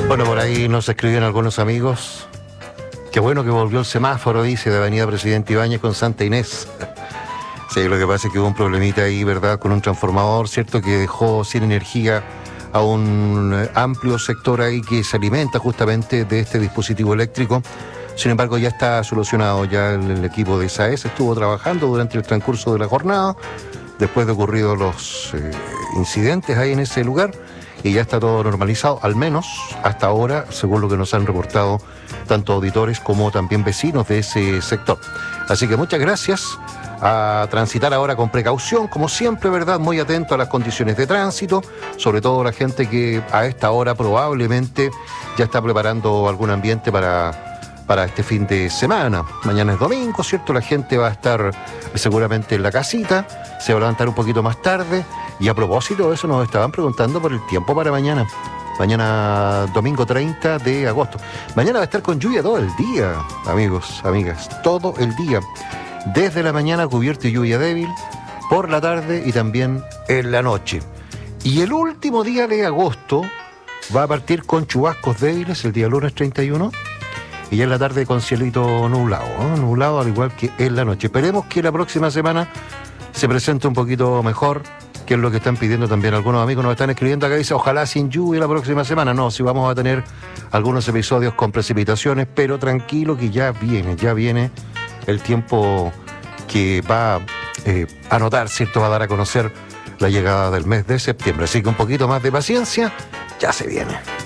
Bueno, por ahí nos escribían algunos amigos. Qué bueno que volvió el semáforo, dice, de Avenida Presidente Ibáñez con Santa Inés. Sí, lo que pasa es que hubo un problemita ahí, ¿verdad?, con un transformador, ¿cierto?, que dejó sin energía a un amplio sector ahí que se alimenta justamente de este dispositivo eléctrico. Sin embargo, ya está solucionado, ya el equipo de SAES estuvo trabajando durante el transcurso de la jornada, después de ocurridos los incidentes ahí en ese lugar, y ya está todo normalizado, al menos hasta ahora, según lo que nos han reportado tanto auditores como también vecinos de ese sector. Así que muchas gracias. A transitar ahora con precaución, como siempre, ¿verdad? Muy atento a las condiciones de tránsito, sobre todo la gente que a esta hora probablemente ya está preparando algún ambiente para este fin de semana. Mañana es domingo, ¿cierto? La gente va a estar seguramente en la casita, se va a levantar un poquito más tarde, y a propósito de eso nos estaban preguntando por el tiempo para mañana. Mañana domingo 30 de agosto. Mañana va a estar con lluvia todo el día, amigos, amigas, todo el día. Desde la mañana cubierto y lluvia débil, por la tarde y también en la noche. Y el último día de agosto va a partir con chubascos débiles, el día lunes 31, y ya en la tarde con cielito nublado, ¿no? Nublado al igual que en la noche. Esperemos que la próxima semana se presente un poquito mejor, que es lo que están pidiendo también algunos amigos. Nos están escribiendo acá, dice, ojalá sin lluvia la próxima semana. No, sí vamos a tener algunos episodios con precipitaciones, pero tranquilo que ya viene el tiempo que va a notar, ¿cierto? Va a dar a conocer la llegada del mes de septiembre. Así que un poquito más de paciencia, ya se viene.